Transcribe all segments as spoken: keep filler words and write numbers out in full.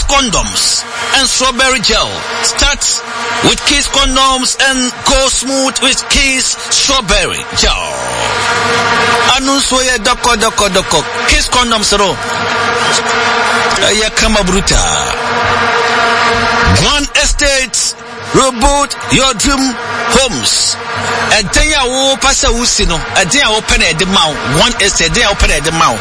Condoms and Strawberry Gel. Start with Kiss Condoms and go smooth with Kiss Strawberry Gel. Anunsoye doko doko doko. Kiss Condoms ro. Ya kama bruta. One Estate. Reboot your dream homes. A day I will pass a usino. A day I open at the mouth. One Estate. A day I open at the mouth.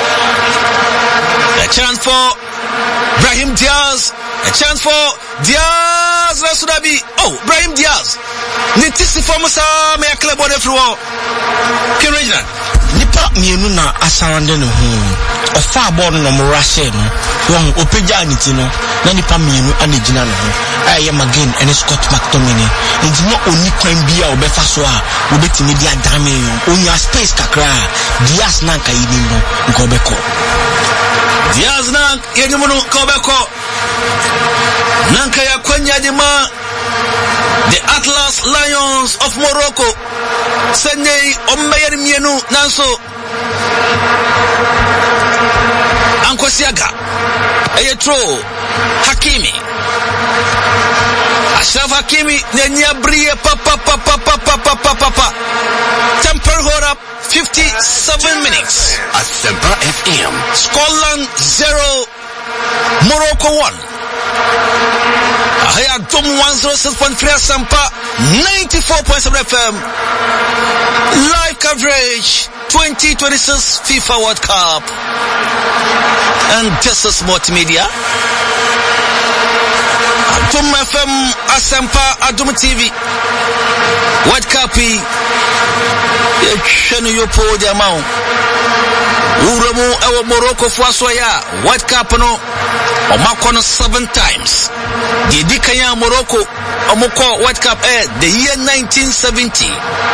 A chance for Brahim Diaz. A chance for Diaz Rasudabi. Oh, Brahim Diaz. Nitisi Formosa me a club on every wall. Ken Regina. Nipa mienu na asawande no ho. Ofa ball no mo rashe no. Won opeja niti no. Na nipa mienu anegina no ho. Aye again and Scott McTominay. Nti mo oni kwan bia obefa so a obetimi dia dame yo. Onya space kakra. Diaz na nka yini no nko beko. Diaz na yini mo nko beko. Nanka ya kwanya di ma. The Atlas Lions of Morocco. Sendei ombayer mienu nanso. Ankosiaga. Ayetro Hakimi. Ashraf Hakimi nenya brie papa papa papa papa papa. Temper hold up fifty-seven minutes. At Semper F M. Scotland zero, Morocco one. Ahaya Dom one oh six point three Semper ninety-four point seven F M. Live coverage twenty twenty-six FIFA World Cup. And this is multimedia. Adum F M, Asempa, Adum T V. World Cup. Yechenu yopo di amount. Uremu ewo Morocco fuaswaya. World Cup no. Omakono seven times. The Dikaya Morocco. Omoko World Cup eh the year nineteen seventy.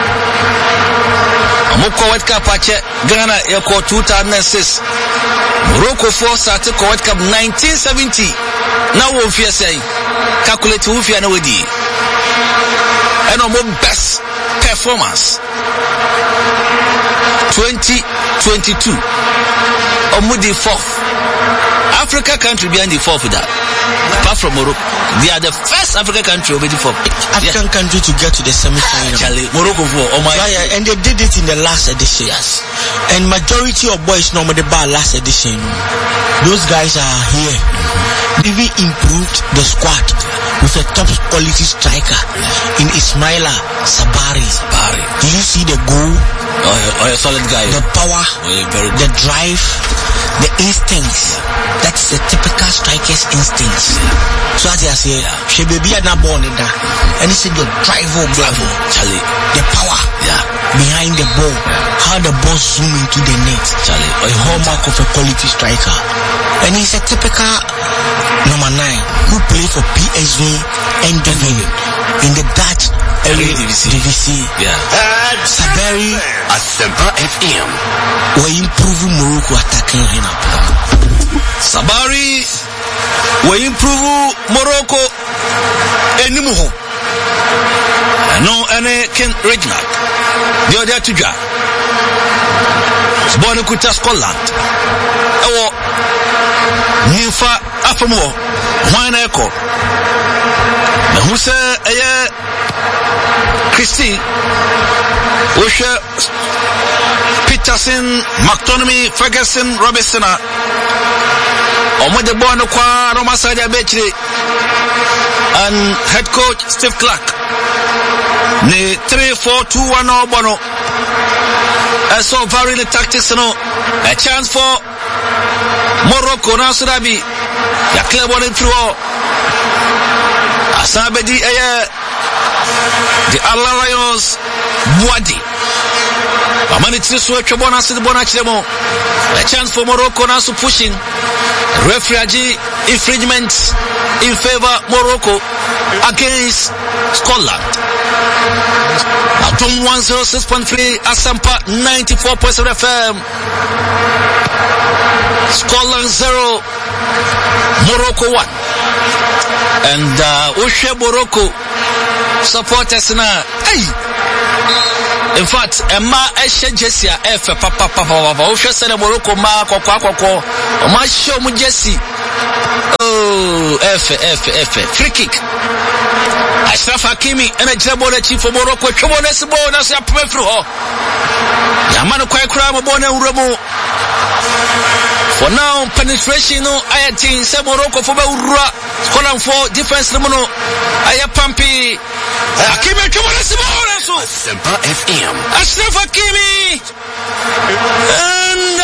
Omoko World Cup ache Ghana yako two thousand six. Morocco for started World Cup nineteen seventy. Now we fear say calculate who fear no wedi. And our best performance twenty twenty-two. Omudi fourth. Africa country behind the fourth with that. Apart from Morocco, they are the first African country over the fourth. African yeah. country to get to the semi-final. Charlie, Morocco for oh my. Yeah, and they did it in the last edition. Yes. And majority of boys normally bar last edition. Those guys are here. They've improved the squad with a top quality striker in Ismaila Sabari. Sabari. Do you see the goal? Oh, oh, a solid guy. The power, oh, yeah, very the drive, the instincts. That's the typical striker's instincts. Yeah. So as I say, she baby are not born in that. And it's the drive home, Charlie. The power yeah. behind the ball. Yeah. How the ball zoom into the net. Charlie. A hallmark of a quality striker. And he's a typical number nine who played for P S V and Eindhoven in the Dutch D V C. Yeah. Uh, Sabari at Semper F M. We're improving Morocco attacking him. Sabari we improve Morocco enimuho. No any Ken Regina. The other two guys. Born in Kuta, Scotland. Ewo Nifa Afamo Wine Echo. Na who say eh Christy Usha Peterson McTominay Ferguson Robinson Omo de bono kwa Roma Sadia Betri and head coach Steve Clark ne three four two one bono. I saw very the tactics no a chance for Morocco na Surabi ya club on through Asabedi eh the Allah Lions Boadi Amani Triswa Chabona Sid Bonachemo. A chance for Morocco now to pushing refugee infringement in favor Morocco against Scotland. Atom one oh six point three Asampa ninety-four point seven F M. Scotland zero, Morocco one. And uh Ushe Morocco supporters now. Hey! In fact, Emma Esha Jessia F Papa Papa Usha Sena Morocco Ma Kwa Kwa Kwa Ma show mu Jessie. Oh F F F free kick. Ashraf Hakimi and a Jabona chief for Morocco. Come on, let's go. That's a peripheral. Yamano Kwaikra Mabona Uramo. For now, penetration no I think say Morocco for Ura. Column for defense Ramono. Aya Pampi. Hakimi, come on, let's go. Asempa F M. Ashraf Hakimi. And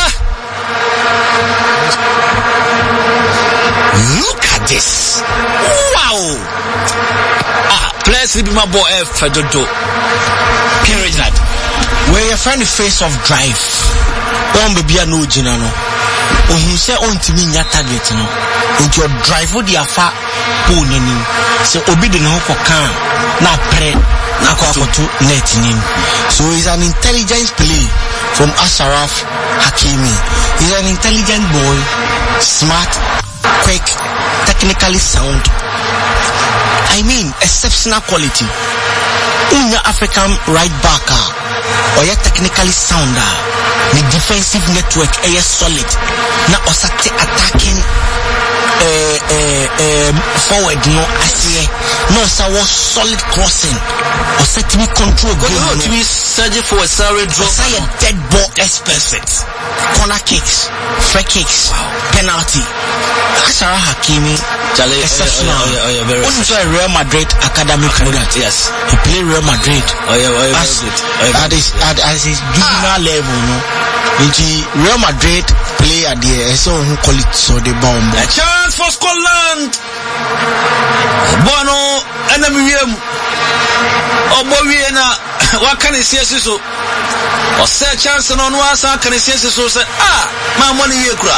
look at this. Wow. Ah, players will be my boy F. Dodo. Reginald. Where you find the face of drive. One baby a no Ginano. Oh, you say on to me your target no. Into your drive with your fat pony. So obey the no for can. Now pray. Now go for two net in. So it's an intelligent play from Ashraf Hakimi. He's an intelligent boy, smart, quick, technically sound. I mean, exceptional quality. In your African right backer, or your technically sounder, the defensive network is solid. Now, osate attacking uh, uh, uh, forward, no, I see, no, so was solid crossing. Or set me control. Go to be searching for a sorry draw. Say a dead ball expert. Corner kicks, free kicks, wow. Penalty. Ashraf Hakimi, Charlie, exceptional. Oh, yeah, oh, yeah, very also a Real Madrid academic product. Yes, he played Real Madrid. Oh yeah, oh, yeah, as, very good. Oh, yeah, at his at, at his juvenile ah. level, no. Into Real Madrid play at the so who call it so the bomb. A chance for Scotland. Bono enemy. Obowiena what can he say so or say chance no no asa can he say so say ah my money here kura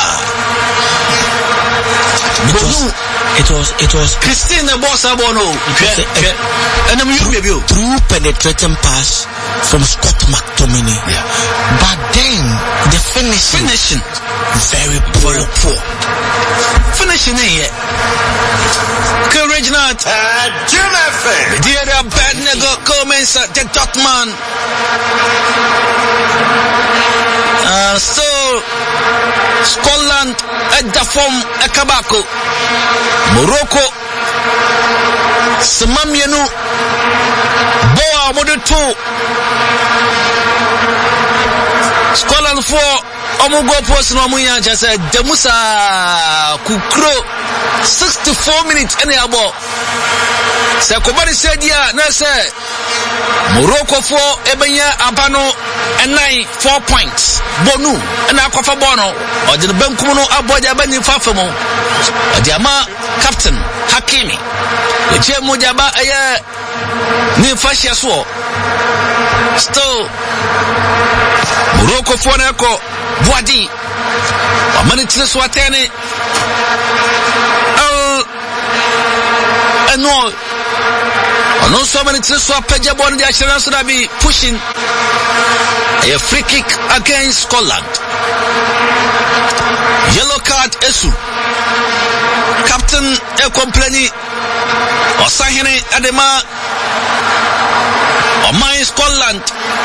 it was it was it was Christine Bossa Bono and I'm you through penetrating pass from Scott McTominay, yeah. But then the finishing finishing very poor, poor. Finishing here courage not uh, Jim F M. Dear bad nigga comments at the Dotman. Uh, so Scotland at the form a Kabako Morocco Samamianu Boa Modu two Scotland four Omugo post no muya just said Demusa Kukro sixty-four minutes anyabo. Se kobari said ya na say Morocco four ebenya abano and nine four points. Bonu and akwafa bono or the benkuno aboja bani fafemo. Or the ama captain Hakimi. The chemo jaba aye ni fashion so. Still Morocco four nako Boadi Amani Triswatene El Enol and also many Triswa Pejabon the assurance to be pushing a free kick against Scotland. Yellow card Esu Captain El Compleni Osahene Adema Omai Scotland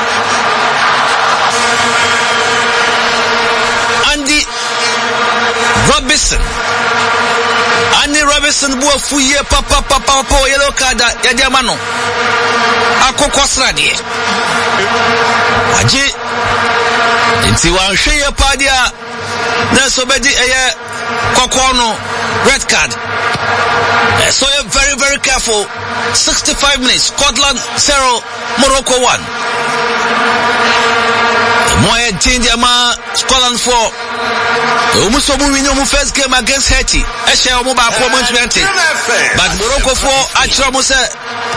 Andy Robinson Andy Robinson bua fuye papa papa papa yellow card ya diamano akoko srade aje nti wa hwe padia na so bedi eye kokono red card. So you're very very careful. sixty-five minutes Scotland zero Morocco one. Moya Tindiama Scotland four. Umuso mu win your first game against Haiti. Eshe omo ba ko mo twenty. But Morocco four achira mo say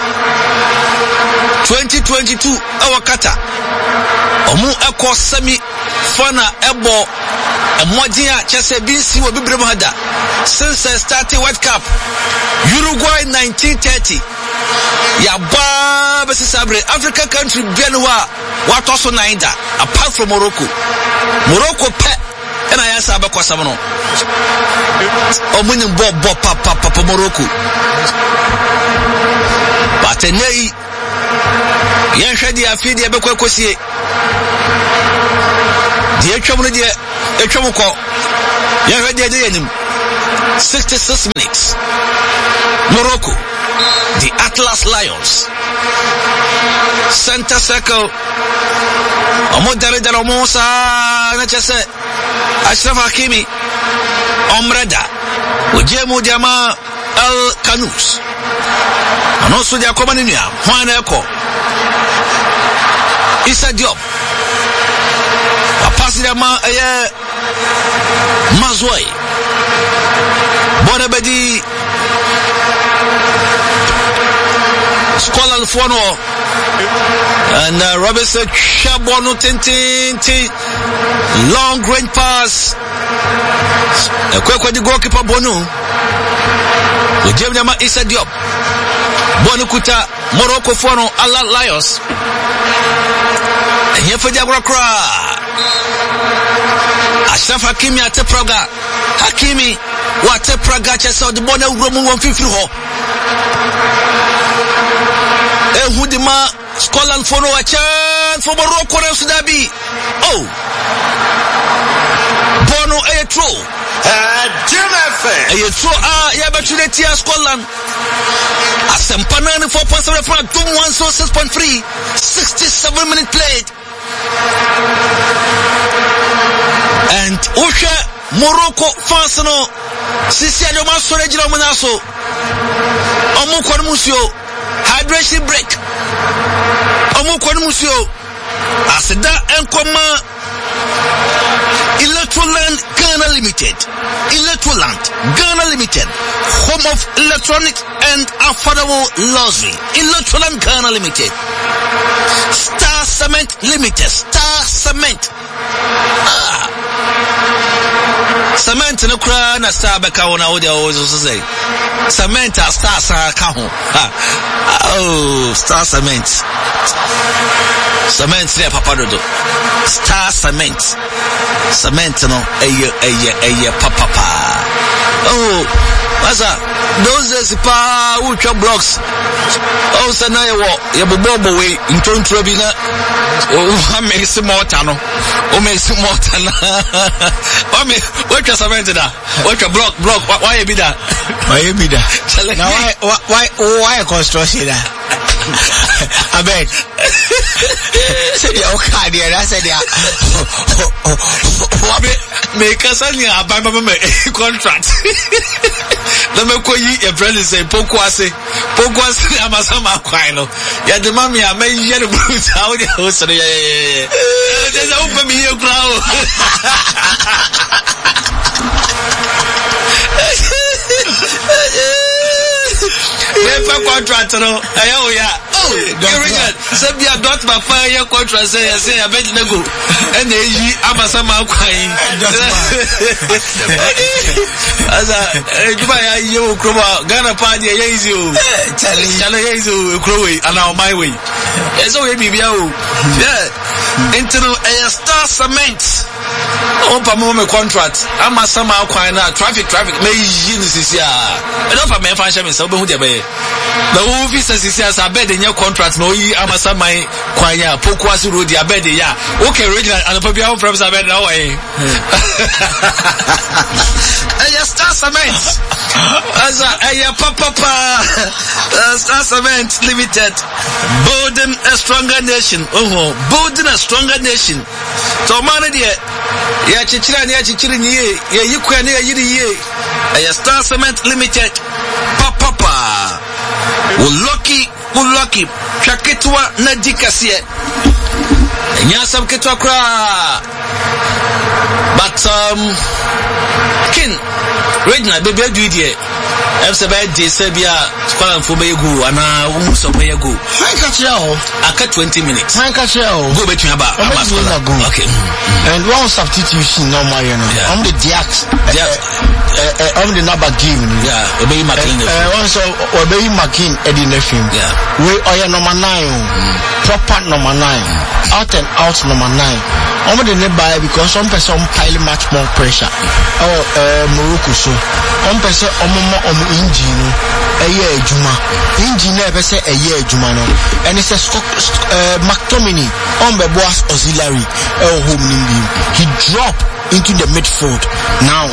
twenty twenty-two awakata. Omu ekọ semi fana ebo emojia chese binsi wo bibrem hada since I started World Cup Uruguay nineteen thirty. Ya ba besi sabre African country bianwa what also naida apart from Morocco. Morocco pe and I answer about Kwasamono. Omuni bo bo papa papa Morocco. But nei yen hwede afie de bekwa kosie. Die twam no de etwam ko. Yen hwede de yanim. sixty-six minutes. Morocco, the Atlas Lions. Center circle. Omo dare dare omo sa na chese. Ashraf Hakimi. Omreda. Ojemu diama El Kanous. Ano so dia koma nua. Hwan na eko. Issa Diop. Pass diama eye Mazouai. Bonabedi Scotland for no and uh, Robinson Shabono Tintin long range pass a quick with the goalkeeper Bono with Jemma Issa Diop Bonukuta Morocco for no Ala Lions and here for the Agrakra Ashraf Hakimi at Praga Hakimi what a Praga chesa the Bono Roman one fifty ho Ehudima Scotland for no a chance for Morocco and Sudabi. Oh, Bono a throw. Jim F M. A throw. Ah, yeah, but you let Scotland. Asempanani four point seven five, two one so six point three, sixty-seven minute played. And Usha Morocco Fansano Sisi Adoma Sorejino Munaso Omu Kwamusio hydration break Omu Kwamusio Aseda Enkoma Electroland Ghana Limited Electroland Ghana Limited home of electronic and affordable luxury Electroland Ghana Limited Star Cement Limited Star Cement Ah Cement no kra na star beka wona wo de wo so say cement a star sa ka ho oh star cement cement there papa dodo star cement cement no eye eye eye papa pa oh masa those days pa ultra blocks oh sana ye wo ye bobo we ntontro bi na oh make some mortar no oh make some mortar na oh me what your cement da what your block block why you be that why you be that now why why why construction da abeg say the okay there I said there me me kasani abamba me contract na me ko yi e president say poku ase poku ase amasama kwan no ya de mami a me ye no bruce how the host ya ya there's a open me here crowd never contract no ayo ya oh Gerigan Sabia dot my fire contract say say I bet you go and yi amasama kwan asa juba ya yo kroba Ghana pa de ye easy o chale chale ye easy o krowe ana my way eso we bibia o yeah internal air star cement on pa mo me contract amasama kwan na traffic traffic me yi ni sisia e don't pa me fa sha me so be hu de be na wo visa sisia sa bed nya contract no yi amasama kwan ya pokuasi road ya bed ya okay original and pa bia from sa bed na wo eh air star cement asa air papa pa Star Cement Limited building a stronger nation oh building a stronger nation so man there ya chichira ni ya chichiri ni ye ya yikwa ni ya yiri ye ya Star Cement Limited papa pa wo lucky wo lucky chaketwa na dikasie nya sam ketwa kra but um kin Regina baby do it F seven day Serbia Scotland for Baygu and I won't so Baygu. I catch you aka twenty minutes. I catch you go between about okay. And one substitution normal you know. I'm the Diax. I'm the number game. Yeah, obey McKean. Uh also obey McKean Eddie Neffin. Yeah. We are number nine. Proper number nine. Out and out number nine. I'm the nearby because some person pile much more pressure. Oh uh Morocco so. One person omo omo engine eye ejuma engine e be say eye ejuma no and it's a uh, McTominay on the boss auxiliary e home nimbi he drop into the midfield now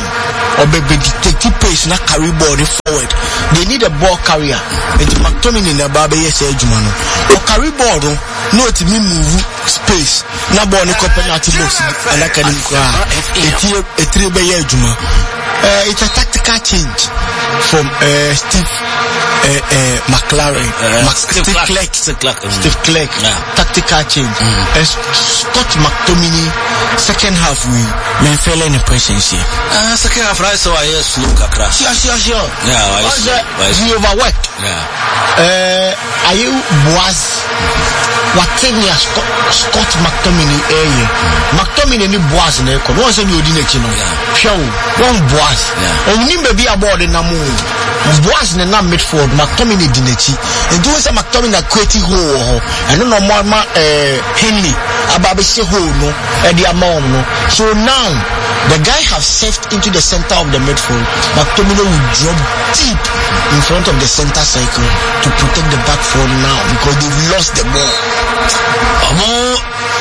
or baby take pace na carry ball forward. They need a ball carrier. And McTominay na babe yes ejuma no. O carry ball no to me move space. Na ball ni penalty box and academic cry. A three by ejuma. Uh, it's a tactical change from uh, Steve uh, uh, McLaren, uh, Mac- Steve, Steve Clark. Clark, Steve Clark, um, Steve Clark, yeah. Tactical change. Mm-hmm. Uh, Scott McTominay, second half we men fell in the presence here. Ah, second half right so I yes look akra. Sure, sure, sure. Yeah, I see. He overworked. Yeah. Uh, are you Boaz? What ten years Scott, Scott McTominay area? McTominay ni Boaz na eko. No one say ni odine chino. Show one Boaz. Oni baby aboard na mo. Boaz na na midfield. McTominay dinechi. And do say McTominay create hole. And no more ma eh Henley. Ababe se hole no. E di amount no. So now the guy have stepped into the center of the midfield. McTominay will drop deep in front of the center circle to protect the back four now because they've lost the ball. Omo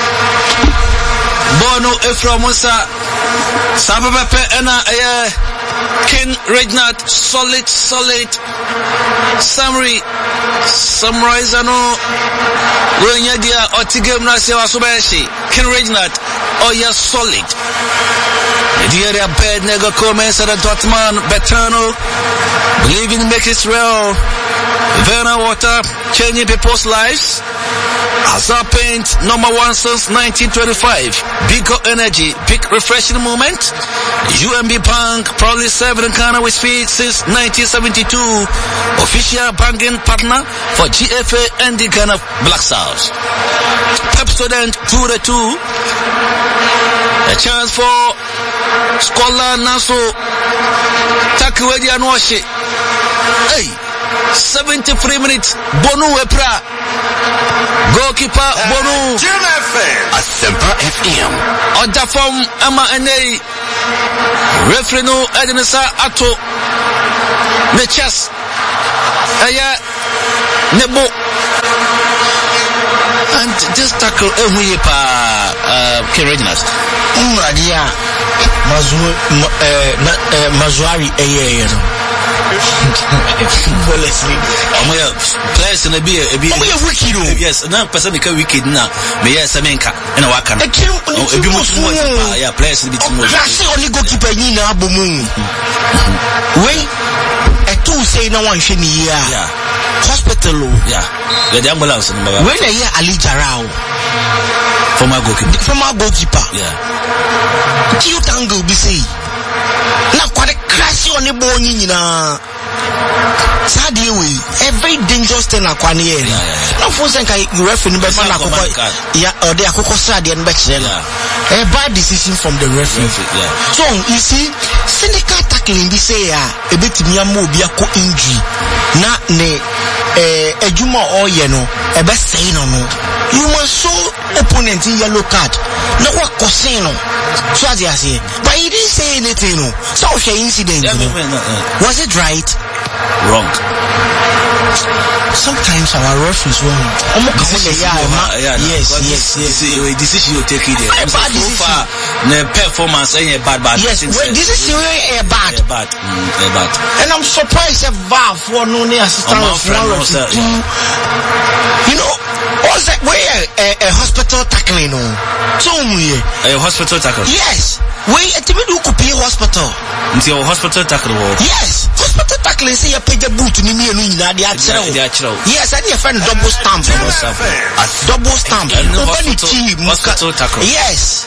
Bono Efra Musa Sababepe ena eh Ken Regnard solid solid summary summarize ano wenya dia otigem na se wasobeshi Ken Regnard oh yeah solid the area bad nigga comments at the Dortmund Betano believing make it real Werner Water changing people's lives. Azar Paint number one since nineteen twenty-five. Bigger energy, big refreshing moment. U M B Bank proudly serving Ghana with speed since nineteen seventy-two. Official banking partner for G F A and the Ghana Black Stars. Pepsodent two to two. A chance for Scotland Naso Takwedi Anwashi. Hey, seventy-three minutes. Bonu Epra. Goalkeeper Bonu. Jim F M. Asempa F M. Oda from Ama Ene. Referee no Edinesa Ato. Ne chest. Aya Nebo. And this tackle every pa uh Ken Regnard. Umradia Mazu eh Mazuari eye no. Players in a beer, a beer, yes, no person become wicked now. Me, yes, I mean, and a waka. Yeah, players in the bit more. That's only goalkeeper in Abumu. Wait, a two say no one should yeah. Hospital, yeah, the ambulance. When I hear Ali Jarao from our goalkeeper, from our goalkeeper, yeah. You tango be say. Now, quite a crash on the bone in a sadly, a very dangerous thing. I can't hear. Now, for some kind of referee, but yeah, or they are Kokosadi and Bexella. A bad decision from the referee. So, you see, Seneca tackling this year, a bit Miamo Biako injury. Not ne a Juma or Yeno, a best saying no. You must show opponent in yellow card. No what Coseno. So as I say, but he didn't say anything. No. So she incident. Yeah, no. Was it right? Wrong. Sometimes our referees wrong. Yeah, yes, yes, yes. A decision you take it. Bad so far, the performance ain't bad, bad. Yes, well, this is really a bad, a bad, mm, a bad. And I'm surprised if V A R for no assistant referee. You know. Was that where a, a hospital tackling no? So we a hospital tackle. Yes. We at the middle could be hospital. Until hospital tackle. Yes. Hospital tackling say you pay the boot in me and na they are chiro. Yes, and your friend double stamp. Double stamp. Hospital tackle. Yes.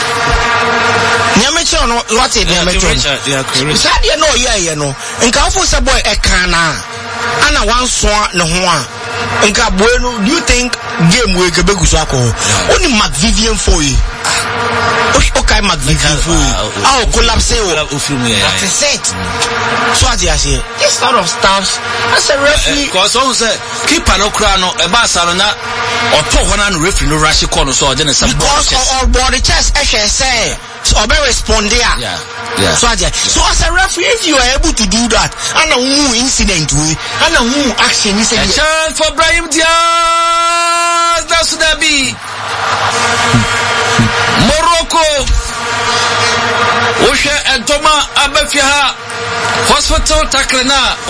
Nyame cho no what e nyame cho. Sad you know yeah you know. Nka fo say boy e kana. Ana wan so ne ho a. Nka bueno, do you think game we ke beguso akọ? Oni McVivian for you. Okay, McVivian for you. Ah, collapse o. That is it. So as you say, this sort of stuff as a referee. Because on say keeper no kra no e ba sa no na oto ho na referee no rush call no so o dey na some because all body chest e say so be respond there. Yeah. Yeah. So, yeah. So as a referee, if you are able to do that, and a who incident way, and a who action is a chance for Brahim Diaz. That's what that be. Morocco. wohwɛ entoma abafia ha hospital tackle na